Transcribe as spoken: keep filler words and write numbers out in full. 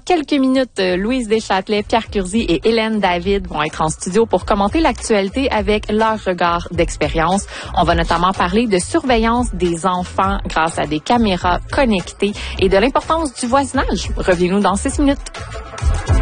quelques minutes, Louise Deschâtelet, Pierre Curzi et Hélène David vont être en studio pour commenter l'actualité avec leur regard d'expérience. On va notamment parler de surveillance des enfants grâce à des caméras connectées et de l'importance du voisinage. Revenez-nous dans six minutes.